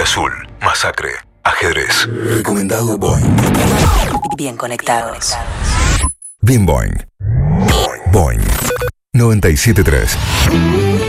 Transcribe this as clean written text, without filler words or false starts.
Azul, Masacre, Ajedrez. Recomendado Boing. Bien conectados. Bien Boing. Boing 97.3.